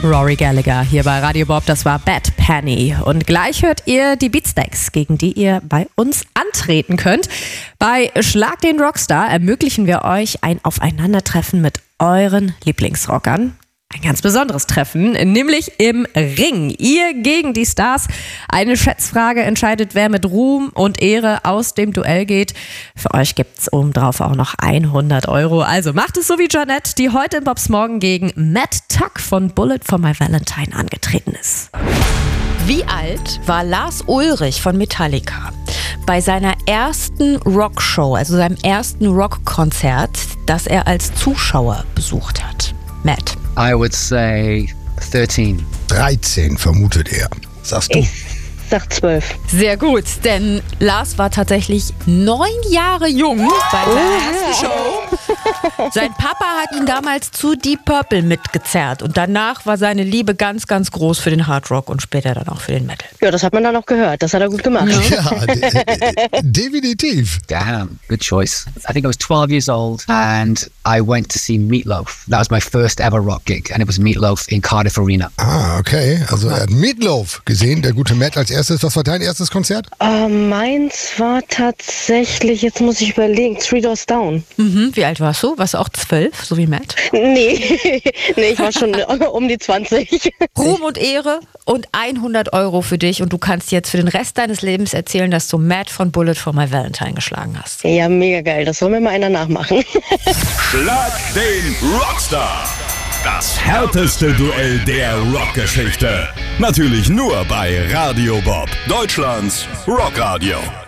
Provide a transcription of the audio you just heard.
Rory Gallagher hier bei Radio Bob, das war Bad Penny. Und gleich hört ihr die Beatstacks, gegen die ihr bei uns antreten könnt. Bei Schlag den Rockstar ermöglichen wir euch ein Aufeinandertreffen mit euren Lieblingsrockern. Ein ganz besonderes Treffen, nämlich im Ring. Ihr gegen die Stars. Eine Schätzfrage entscheidet, wer mit Ruhm und Ehre aus dem Duell geht. Für euch gibt's obendrauf auch noch 100 €. Also macht es so wie Jeanette, die heute in Bobs Morgen gegen Matt Tuck von Bullet for My Valentine angetreten ist. Wie alt war Lars Ulrich von Metallica bei seiner ersten Rockshow, also seinem ersten Rockkonzert, das er als Zuschauer besucht hat? Matt. I would say 13. 13 vermutet er. Sagst du? Ich sag 12. Sehr gut, denn Lars war tatsächlich 9 Jahre jung bei seiner ersten Show. Sein Papa hat ihn damals zu Deep Purple mitgezerrt und danach war seine Liebe ganz, ganz groß für den Hard Rock und später dann auch für den Metal. Ja, das hat man dann auch gehört. Das hat er gut gemacht. Ja, definitiv. Damn, good choice. I think I was 12 years old and I went to see Meatloaf. That was my first ever rock gig and it was Meatloaf in Cardiff Arena. Ah, okay. Also er hat Meatloaf gesehen, der gute Matt als erstes. Was war dein erstes Konzert? Meins war tatsächlich, jetzt muss ich überlegen, Three Doors Down. Wie alt warst du? Warst du auch 12, so wie Matt? Nee, ich war schon um die 20. Ruhm und Ehre und 100 € für dich und du kannst jetzt für den Rest deines Lebens erzählen, dass du Matt von Bullet for My Valentine geschlagen hast. Ja, mega geil. Das soll mir mal einer nachmachen. Schlag den Rockstar. Das härteste Duell der Rockgeschichte. Natürlich nur bei Radio Bob, Deutschlands Rockradio.